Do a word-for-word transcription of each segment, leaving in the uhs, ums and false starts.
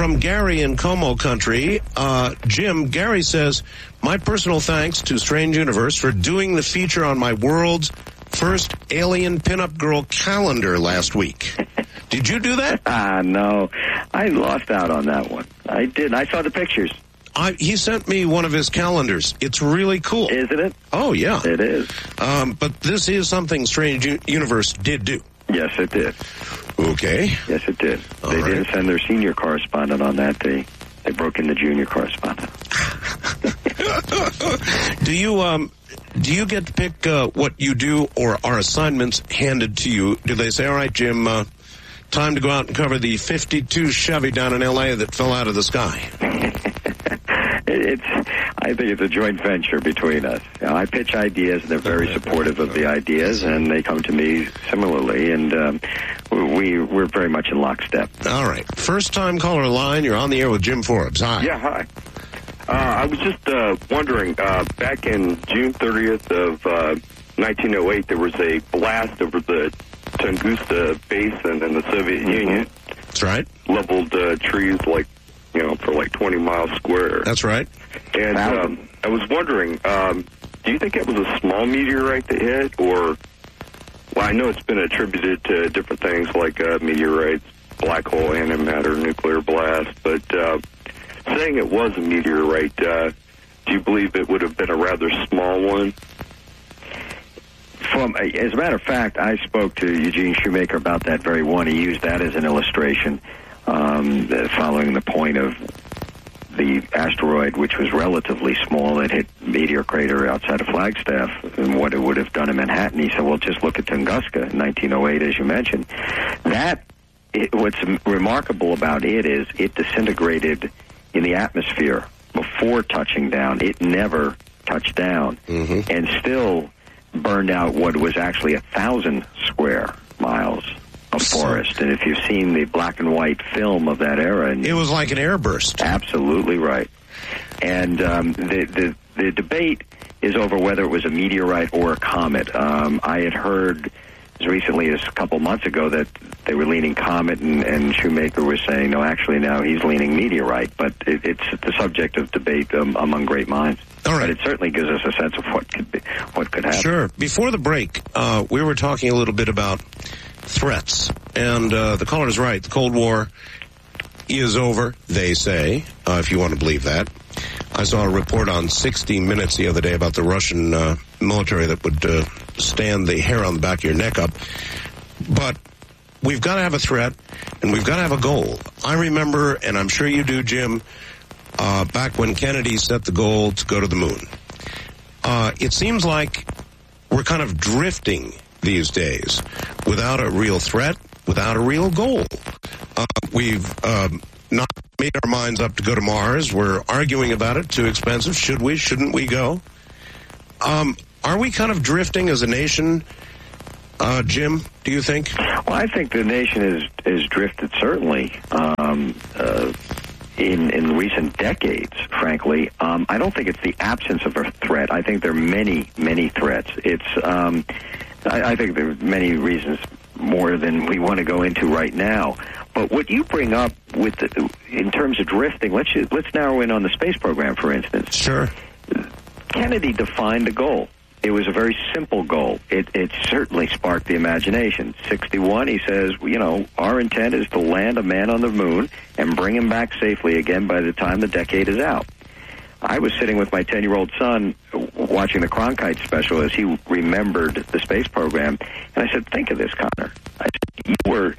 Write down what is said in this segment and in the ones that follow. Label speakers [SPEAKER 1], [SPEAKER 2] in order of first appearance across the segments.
[SPEAKER 1] from Gary in Como Country. Uh, Jim, Gary says, my personal thanks to Strange Universe for doing the feature on my world's first alien pinup girl calendar last week. Did you do that?
[SPEAKER 2] Ah, uh, no. I lost out on that one. I did. I saw the pictures.
[SPEAKER 1] I, he sent me one of his calendars. It's really cool.
[SPEAKER 2] Isn't it?
[SPEAKER 1] Oh, yeah.
[SPEAKER 2] It is.
[SPEAKER 1] Um, but this is something Strange U- Universe did do.
[SPEAKER 2] Yes, it did.
[SPEAKER 1] Okay.
[SPEAKER 2] Yes, it did.
[SPEAKER 1] All
[SPEAKER 2] they
[SPEAKER 1] right.
[SPEAKER 2] didn't send their senior correspondent on that. They they broke in the junior correspondent.
[SPEAKER 1] do you um do you get to pick uh, what you do, or are assignments handed to you? Do they say, all right, Jim, uh, time to go out and cover the fifty-two Chevy down in L A that fell out of the sky?
[SPEAKER 2] It's, I think it's a joint venture between us. You know, I pitch ideas, and they're very supportive of the ideas, and they come to me similarly, and um, we, we're very much in lockstep.
[SPEAKER 1] All right. First-time caller line, you're on the air with Jim Forbes. Hi.
[SPEAKER 3] Yeah, hi. Uh, I was just uh, wondering, uh, back in June thirtieth of uh, nineteen oh eight, there was a blast over the Tunguska Basin in the Soviet Union.
[SPEAKER 1] That's right.
[SPEAKER 3] Leveled uh, trees like, you know, for like twenty miles square.
[SPEAKER 1] That's right.
[SPEAKER 3] And um, I was wondering, um, do you think it was a small meteorite that hit, or, well, I know it's been attributed to different things like uh, meteorites, black hole, antimatter, nuclear blast, but uh, saying it was a meteorite, uh, do you believe it would have been a rather small one?
[SPEAKER 2] From, as a matter of fact, I spoke to Eugene Shoemaker about that very one. He used that as an illustration, um, following the point of the asteroid, which was relatively small, that hit meteor crater outside of Flagstaff, and what it would have done in Manhattan. He said, well, just look at Tunguska in nineteen oh eight, as you mentioned. That, it, what's remarkable about it is it disintegrated in the atmosphere before touching down. It never touched down,
[SPEAKER 1] mm-hmm.
[SPEAKER 2] and still burned out what was actually a thousand square miles of forest. And if you've seen the black and white film of that era, and
[SPEAKER 1] it was like an airburst.
[SPEAKER 2] Absolutely right. And um, the, the the debate is over whether it was a meteorite or a comet. Um, I had heard as recently as a couple months ago that they were leaning comet, and, and Shoemaker was saying, no, actually now he's leaning meteorite. But it, it's the subject of debate um, among great minds.
[SPEAKER 1] All right.
[SPEAKER 2] But it certainly gives us a sense of what could be, what could happen.
[SPEAKER 1] Sure. Before the break, uh, we were talking a little bit about threats, and uh, the caller's right. The Cold War is over, they say, uh, if you want to believe that. I saw a report on sixty minutes the other day about the Russian uh, military that would uh, stand the hair on the back of your neck up. But we've got to have a threat, and we've got to have a goal. I remember, and I'm sure you do, Jim, uh, back when Kennedy set the goal to go to the moon. Uh, it seems like we're kind of drifting these days without a real threat, without a real goal. Uh, we've um, not made our minds up to go to Mars. We're arguing about it. Too expensive. Should we? Shouldn't we go? Um, are we kind of drifting as a nation, uh, Jim, do you think?
[SPEAKER 2] Well, I think the nation is, is drifted, certainly, um, uh, in, in recent decades, frankly. Um, I don't think it's the absence of a threat. I think there are many, many threats. It's... Um, I, I think there are many reasons more than we want to go into right now. But what you bring up with the, in terms of drifting, let's let's narrow in on the space program, for instance.
[SPEAKER 1] Sure.
[SPEAKER 2] Kennedy defined a goal. It was a very simple goal. It, it certainly sparked the imagination. sixty-one, he says, you know, our intent is to land a man on the moon and bring him back safely again by the time the decade is out. I was sitting with my ten-year-old son watching the Cronkite special as he remembered the space program, and I said, think of this, Connor. I said, you were,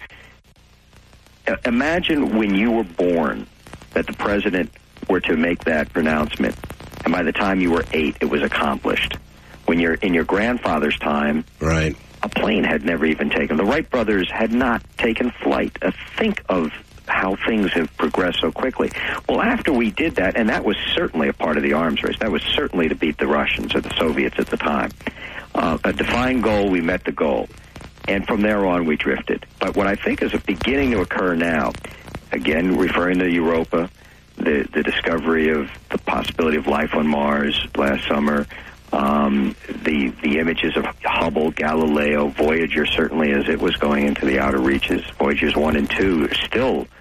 [SPEAKER 2] imagine when you were born that the president were to make that pronouncement, and by the time you were eight, it was accomplished. When you're in your grandfather's time,
[SPEAKER 1] right,
[SPEAKER 2] a plane had never even taken. The Wright brothers had not taken flight. Uh, think of how things have progressed so quickly. Well, after we did that, and that was certainly a part of the arms race, that was certainly to beat the Russians or the Soviets at the time. Uh, a defined goal, we met the goal. And from there on, we drifted. But what I think is beginning to occur now, again, referring to Europa, the, the discovery of the possibility of life on Mars last summer, um, the the images of Hubble, Galileo, Voyager, certainly as it was going into the outer reaches. Voyagers one and two are still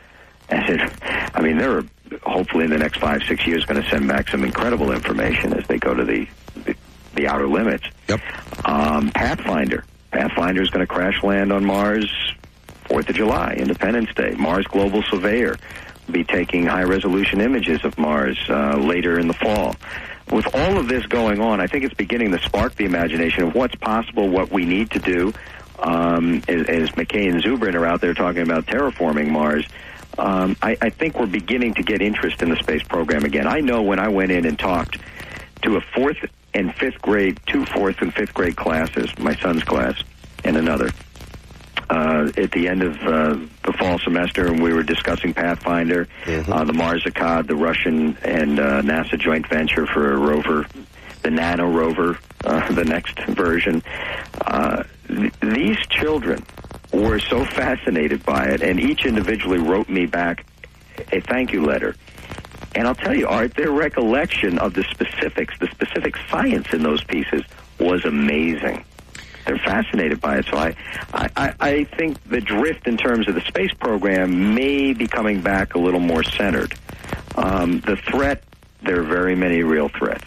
[SPEAKER 2] And it, I mean, they're hopefully in the next five, six years going to send back some incredible information as they go to the the, the outer limits.
[SPEAKER 1] Yep.
[SPEAKER 2] Um, Pathfinder. Pathfinder is going to crash land on Mars fourth of July, Independence Day. Mars Global Surveyor will be taking high-resolution images of Mars uh, later in the fall. With all of this going on, I think it's beginning to spark the imagination of what's possible, what we need to do. Um, as, as McKay and Zubrin are out there talking about terraforming Mars, um, I, I think we're beginning to get interest in the space program again. I know when I went in and talked to a fourth and fifth grade, two fourth and fifth grade classes, my son's class and another, Uh, at the end of uh, the fall semester, and we were discussing Pathfinder, mm-hmm. uh, the Marsicad, the Russian and uh, NASA joint venture for a rover, the Nano rover, uh, the next version. Uh, th- these children were so fascinated by it, and each individually wrote me back a thank you letter. And I'll tell you, Art, their recollection of the specifics, the specific science in those pieces was amazing. They're fascinated by it. So I, I, I think the drift in terms of the space program may be coming back a little more centered. Um, the threat, there are very many real threats.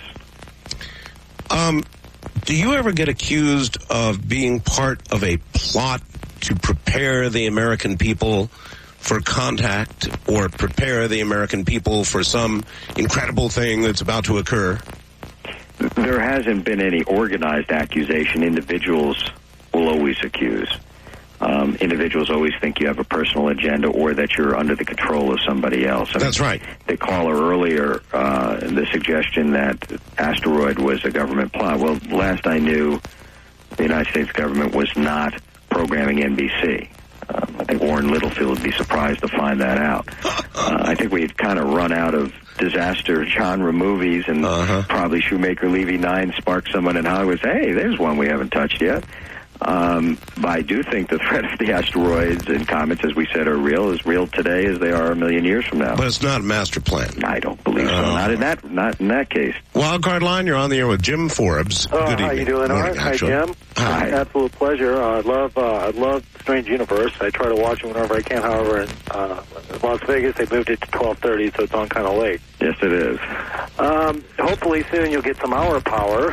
[SPEAKER 1] Um, do you ever get accused of being part of a plot to prepare the American people for contact or prepare the American people for some incredible thing that's about to occur?
[SPEAKER 2] There hasn't been any organized accusation. Individuals will always accuse. Um, individuals always think you have a personal agenda or that you're under the control of somebody else. I
[SPEAKER 1] That's
[SPEAKER 2] mean,
[SPEAKER 1] right.
[SPEAKER 2] The caller earlier, uh, the suggestion that asteroid was a government plot. Well, last I knew, the United States government was not programming N B C. Um, I think Warren Littlefield would be surprised to find that out. Uh, I think we had kind of run out of disaster genre movies, and uh-huh. probably Shoemaker Levy nine sparked someone in Hollywood. Hey, there's one we haven't touched yet. Um, but I do think the threat of the asteroids and comets, as we said, are real, as real today as they are a million years from now.
[SPEAKER 1] But it's not a master plan.
[SPEAKER 2] I don't believe so.
[SPEAKER 1] Uh,
[SPEAKER 2] Not in that. Not in that case.
[SPEAKER 1] Wildcard Line, you're on the air with Jim Forbes.
[SPEAKER 4] Oh,
[SPEAKER 1] Good
[SPEAKER 4] how
[SPEAKER 1] evening.
[SPEAKER 4] you doing? All right. Hi, Jim.
[SPEAKER 1] Hi.
[SPEAKER 4] Absolute pleasure. Uh, I love. Uh, I love Strange Universe. I try to watch it whenever I can. However, in uh, Las Vegas, they moved it to twelve thirty, so it's on kind of late.
[SPEAKER 2] Yes, it is.
[SPEAKER 4] Um, hopefully soon you'll get some hour power.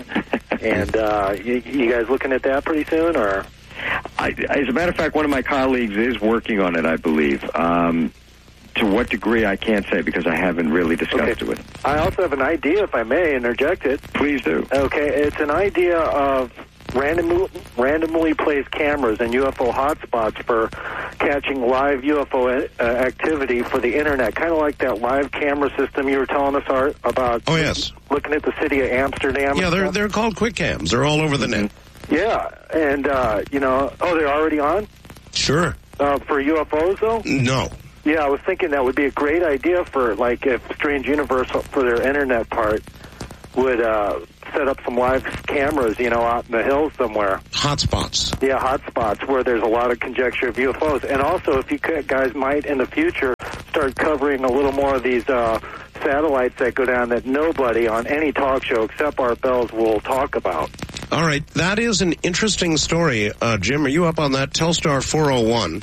[SPEAKER 4] And uh, you, you guys looking at that pretty soon, or?
[SPEAKER 2] I, as a matter of fact, one of my colleagues is working on it, I believe. Um, to what degree, I can't say because I haven't really discussed
[SPEAKER 4] okay.
[SPEAKER 2] it with him.
[SPEAKER 4] I also have an idea, if I may interject it.
[SPEAKER 2] Please do.
[SPEAKER 4] Okay, it's an idea of randomly, randomly placed cameras and U F O hotspots for catching live U F O uh, activity for the Internet, kind of like that live camera system you were telling us, Art, about.
[SPEAKER 1] Oh, yes.
[SPEAKER 4] Looking at the city of Amsterdam.
[SPEAKER 1] Yeah, they're
[SPEAKER 4] stuff.
[SPEAKER 1] they're called quick cams. They're all over the net.
[SPEAKER 4] Yeah, and, uh, you know, oh, they're already on?
[SPEAKER 1] Sure.
[SPEAKER 4] Uh, for U F Os, though?
[SPEAKER 1] No.
[SPEAKER 4] Yeah, I was thinking that would be a great idea for, like, if Strange Universe, for their Internet part, would uh, set up some live cameras, you know, out in the hills somewhere.
[SPEAKER 1] Hotspots.
[SPEAKER 4] Yeah, hotspots where there's a lot of conjecture of U F Os. And also, if you guys might, in the future, start covering a little more of these uh, satellites that go down that nobody on any talk show except Art Bells will talk about.
[SPEAKER 1] All right, that is an interesting story. Uh, Jim, are you up on that? Telstar four oh one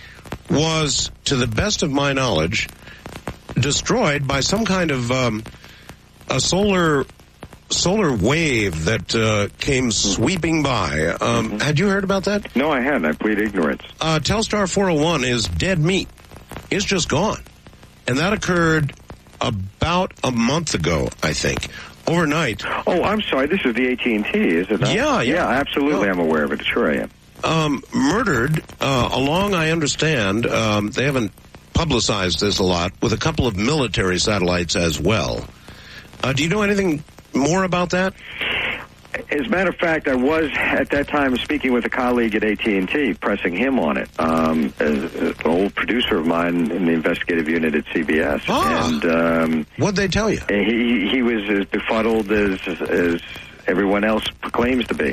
[SPEAKER 1] was, to the best of my knowledge, destroyed by some kind of um, a solar solar wave that uh, came sweeping by. Um, mm-hmm. Had you heard about that?
[SPEAKER 2] No, I hadn't. I plead ignorance.
[SPEAKER 1] Uh, Telstar four oh one is dead meat. It's just gone. And that occurred about a month ago, I think. Overnight.
[SPEAKER 2] Oh, I'm sorry. This is the A T and T, is it not?
[SPEAKER 1] Yeah, yeah.
[SPEAKER 2] Yeah, absolutely. Oh. I'm aware of it. Sure I am.
[SPEAKER 1] Um, murdered, uh, along, I understand, um, they haven't publicized this a lot, with a couple of military satellites as well. Uh, do you know anything more about that?
[SPEAKER 2] As a matter of fact, I was, at that time, speaking with a colleague at A T and T, pressing him on it, um, as an old producer of mine in the investigative unit at C B S.
[SPEAKER 1] Ah,
[SPEAKER 2] and um,
[SPEAKER 1] what'd they tell you?
[SPEAKER 2] He, he was as befuddled as, as everyone else proclaims to be.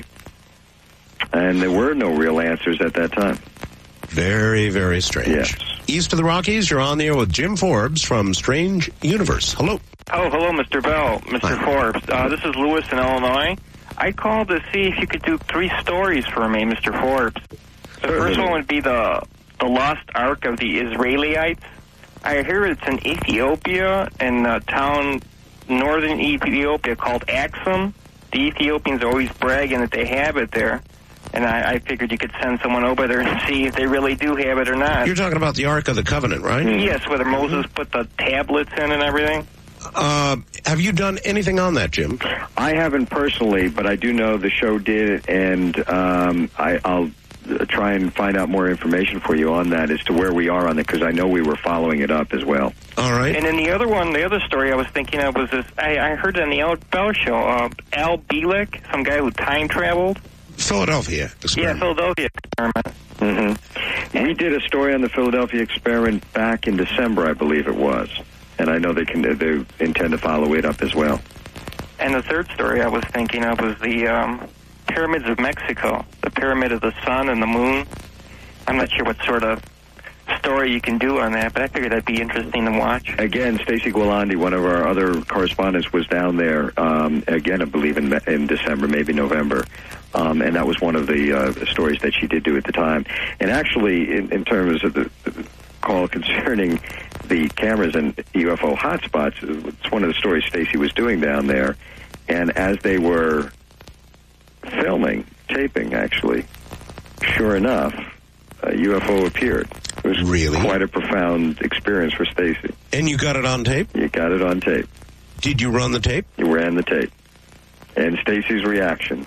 [SPEAKER 2] And there were no real answers at that time.
[SPEAKER 1] Very, very strange.
[SPEAKER 2] Yes.
[SPEAKER 1] East of the Rockies, you're on the air with Jim Forbes from Strange Universe. Hello.
[SPEAKER 5] Oh, hello, Mister Bell, Mister
[SPEAKER 1] Hi.
[SPEAKER 5] Forbes. Uh, this is Lewis in Illinois. I called to see if you could do three stories for me, Mister Forbes. The
[SPEAKER 2] Certainly.
[SPEAKER 5] first one would be the the lost ark of the Israelites. I hear it's in Ethiopia, in a town northern Ethiopia called Axum. The Ethiopians are always bragging that they have it there. And I, I figured you could send someone over there and see if they really do have it or not.
[SPEAKER 1] You're talking about the Ark of the Covenant, right?
[SPEAKER 5] Yes, where Moses put the tablets in and everything.
[SPEAKER 1] Uh, have you done anything on that, Jim?
[SPEAKER 2] I haven't personally, but I do know the show did, and um, I, I'll try and find out more information for you on that as to where we are on it, because I know we were following it up as well.
[SPEAKER 1] All right.
[SPEAKER 5] And then the other one, the other story I was thinking of was this, I, I heard it on the Al Bell show, uh, Al Bielek, some guy who time traveled.
[SPEAKER 1] Philadelphia experiment.
[SPEAKER 5] Yeah, Philadelphia experiment.
[SPEAKER 2] Mm-hmm. We did a story on the Philadelphia experiment back in December, I believe it was. And I know they can they intend to follow it up as well.
[SPEAKER 5] And the third story I was thinking of was the um, pyramids of Mexico, the pyramid of the sun and the moon. I'm not sure what sort of story you can do on that, but I figured that'd be interesting to watch.
[SPEAKER 2] Again, Stacy Gualandi, one of our other correspondents, was down there, um, again, I believe in in December, maybe November. Um, and that was one of the uh, stories that she did do at the time. And actually, in, in terms of the, the call concerning the cameras and U F O hotspots, it's one of the stories Stacy was doing down there. And as they were filming, taping, actually, sure enough, a U F O appeared. It was
[SPEAKER 1] really
[SPEAKER 2] quite a profound experience for Stacy.
[SPEAKER 1] And you got it on tape?
[SPEAKER 2] You got it on tape.
[SPEAKER 1] Did you run the tape?
[SPEAKER 2] You ran the tape. And Stacy's reaction.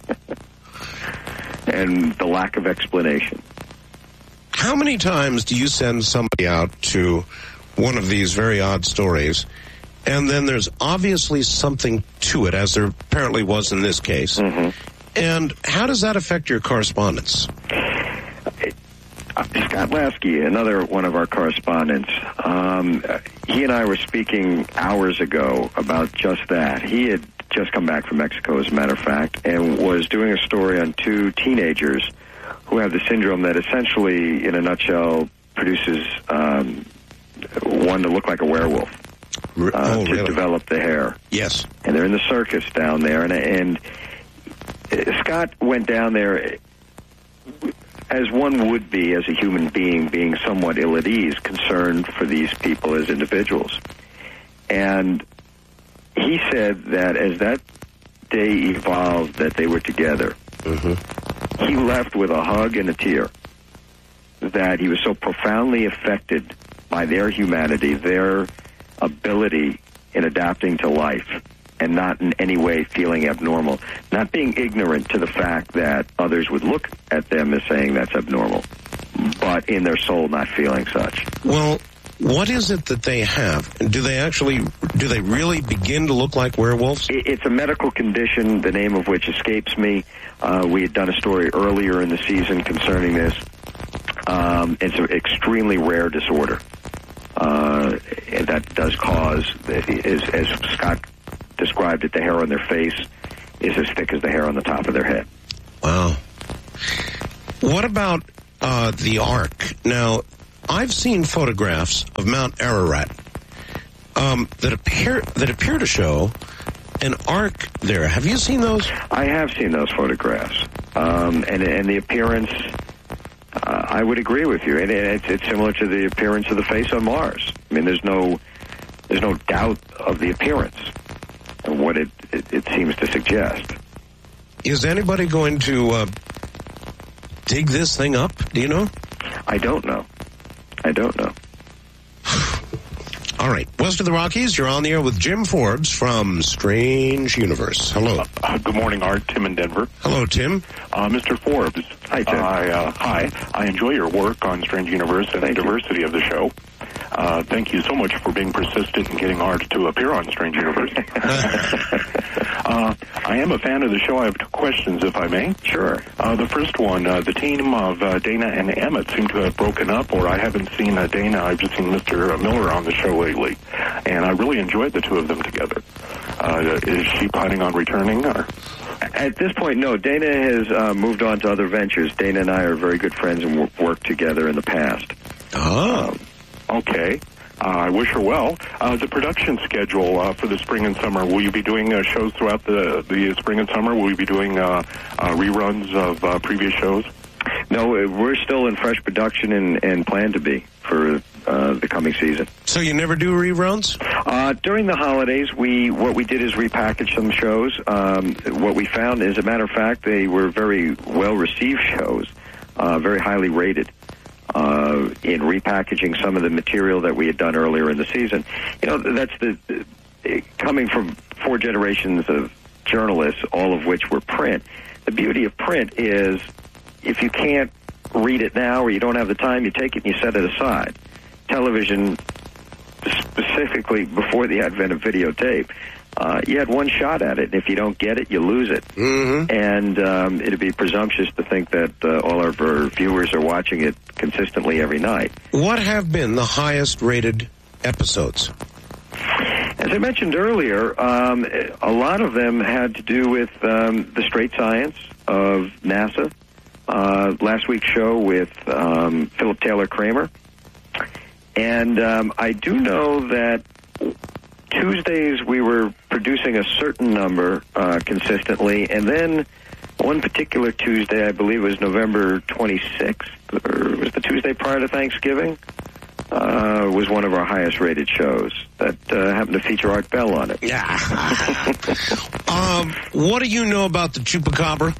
[SPEAKER 2] And the lack of explanation.
[SPEAKER 1] How many times do you send somebody out to one of these very odd stories, and then there's obviously something to it, as there apparently was in this case?
[SPEAKER 2] Mm-hmm.
[SPEAKER 1] And how does that affect your correspondence?
[SPEAKER 2] Uh, Scott Lasky, another one of our correspondents, um, he and I were speaking hours ago about just that. He had just come back from Mexico, as a matter of fact, and was doing a story on two teenagers who have the syndrome that essentially, in a nutshell, produces um, one to look like a werewolf, uh,
[SPEAKER 1] oh,
[SPEAKER 2] to
[SPEAKER 1] really?
[SPEAKER 2] develop the hair.
[SPEAKER 1] Yes.
[SPEAKER 2] And they're in the circus down there, and, and Scott went down there as one would be as a human being, being somewhat ill at ease, concerned for these people as individuals. And he said that as that day evolved, that they were together, mm-hmm. he left with a hug and a tear, that he was so profoundly affected by their humanity, their ability in adapting to life, and not in any way feeling abnormal, not being ignorant to the fact that others would look at them as saying that's abnormal, but in their soul not feeling such.
[SPEAKER 1] Well, what is it that they have? Do they actually, do they really begin to look like werewolves?
[SPEAKER 2] It's a medical condition, the name of which escapes me. Uh, we had done a story earlier in the season concerning this. Um, it's an extremely rare disorder. Uh, that does cause, as, as Scott described it, the hair on their face is as thick as the hair on the top of their head.
[SPEAKER 1] Wow. What about uh, the Ark? Now, I've seen photographs of Mount Ararat um, that appear that appear to show an Ark there. Have you seen those?
[SPEAKER 2] I have seen those photographs, um, and and the appearance. Uh, I would agree with you, and it's, it's similar to the appearance of the face on Mars. I mean, there's no there's no doubt of the appearance and what it, it, it seems to suggest.
[SPEAKER 1] Is anybody going to uh, dig this thing up? Do you know?
[SPEAKER 2] I don't know. I don't know.
[SPEAKER 1] All right. West of the Rockies, you're on the air with Jim Forbes from Strange Universe. Hello.
[SPEAKER 6] Uh, uh, good morning, Art. Tim in Denver.
[SPEAKER 1] Hello, Tim.
[SPEAKER 6] Uh, Mister Forbes.
[SPEAKER 2] Hi, Tim.
[SPEAKER 6] Uh, I, uh, hi. I enjoy your work on Strange Universe and
[SPEAKER 2] Thank
[SPEAKER 6] the
[SPEAKER 2] you.
[SPEAKER 6] diversity of the show. Uh, thank you so much for being persistent and getting Art to appear on Strange Universe. uh, I am a fan of the show. I have two questions, if I may.
[SPEAKER 2] Sure.
[SPEAKER 6] Uh, the first one, uh, the team of uh, Dana and Emmett seem to have broken up, or I haven't seen uh, Dana. I've just seen Mister Miller on the show lately, and I really enjoyed the two of them together. Uh, is she planning on returning, or?
[SPEAKER 2] At this point, no. Dana has uh, moved on to other ventures. Dana and I are very good friends and w- worked together in the past.
[SPEAKER 1] Oh.
[SPEAKER 2] Um,
[SPEAKER 6] Okay. Uh, I wish her well. Uh, the production schedule uh, for the spring and summer, will you be doing uh, shows throughout the, the spring and summer? Will you be doing uh, uh, reruns of uh, previous shows?
[SPEAKER 2] No, we're still in fresh production and, and plan to be for uh, the coming season.
[SPEAKER 1] So you never do reruns?
[SPEAKER 2] Uh, during the holidays, we what we did is repackage some shows. Um, what we found, as a matter of fact, they were very well-received shows, uh, very highly rated. Uh, in repackaging some of the material that we had done earlier in the season. You know, that's the, the coming from four generations of journalists, all of which were print. The beauty of print is if you can't read it now or you don't have the time, you take it and you set it aside. Television, specifically before the advent of videotape, uh, you had one shot at it, and if you don't get it, you lose it.
[SPEAKER 1] Mm-hmm.
[SPEAKER 2] And um, it'd be presumptuous to think that uh, all of our viewers are watching it consistently every night.
[SPEAKER 1] What have been the highest-rated episodes?
[SPEAKER 2] As I mentioned earlier, um, a lot of them had to do with um, the straight science of NASA. Uh, last week's show with um, Philip Taylor Kramer. And um, I do know that Tuesdays we were producing a certain number uh, consistently, and then one particular Tuesday, I believe it was November twenty-sixth, or was the Tuesday prior to Thanksgiving, uh, was one of our highest-rated shows that uh, happened to feature Art Bell on it.
[SPEAKER 1] Yeah. um, what do you know about the Chupacabra?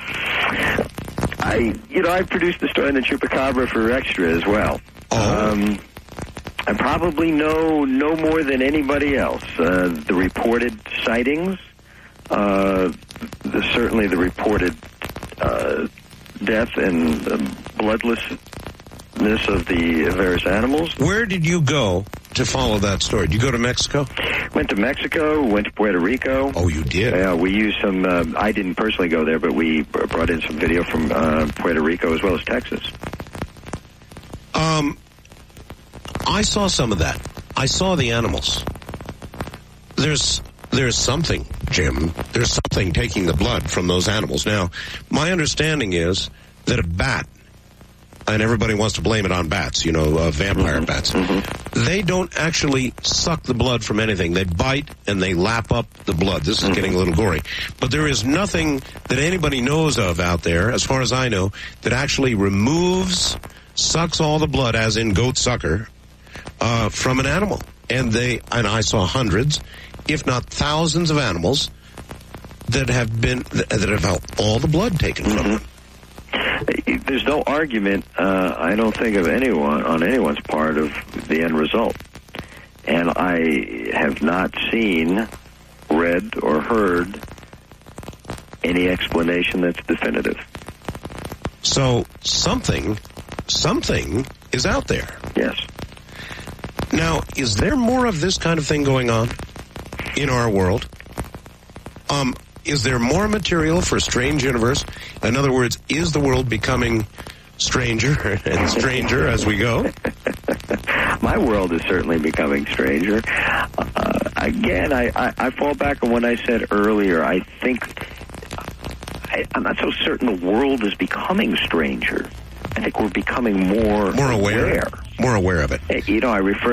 [SPEAKER 2] I, you know, I produced the story on the Chupacabra for Extra as well.
[SPEAKER 1] Oh.
[SPEAKER 2] Um, I probably know no more than anybody else. Uh, the reported sightings, uh, the, certainly the reported uh, death and uh, bloodlessness of the various animals.
[SPEAKER 1] Where did you go to follow that story? Did you go to Mexico?
[SPEAKER 2] Went to Mexico, went to Puerto Rico.
[SPEAKER 1] Oh, you did?
[SPEAKER 2] Yeah, we used some, uh, I didn't personally go there, but we brought in some video from uh, Puerto Rico as well as Texas.
[SPEAKER 1] Um, I saw some of that. I saw the animals. There's there's something, Jim. There's something taking the blood from those animals. Now, my understanding is that a bat, and everybody wants to blame it on bats, you know, uh, vampire
[SPEAKER 2] mm-hmm.
[SPEAKER 1] bats,
[SPEAKER 2] mm-hmm.
[SPEAKER 1] they don't actually suck the blood from anything. They bite and they lap up the blood. This is
[SPEAKER 2] mm-hmm.
[SPEAKER 1] getting a little gory. But there is nothing that anybody knows of out there, as far as I know, that actually removes, sucks all the blood, as in goat sucker, uh, from an animal. And they, and I saw hundreds, if not thousands of animals that have been, that have had all the blood taken
[SPEAKER 2] mm-hmm.
[SPEAKER 1] from them.
[SPEAKER 2] There's no argument, uh, I don't think, of anyone, on anyone's part, of the end result. And I have not seen, read, or heard any explanation that's definitive.
[SPEAKER 1] So something, something is out there.
[SPEAKER 2] Yes.
[SPEAKER 1] Now, is there more of this kind of thing going on in our world? Um, is there more material for a strange universe? In other words, is the world becoming stranger and stranger as we go?
[SPEAKER 2] My world is certainly becoming stranger. Uh, again, I, I, I fall back on what I said earlier. I think I, I'm not so certain the world is becoming stranger. I think we're becoming more
[SPEAKER 1] more aware,
[SPEAKER 2] aware.
[SPEAKER 1] more aware of it.
[SPEAKER 2] You know, I refer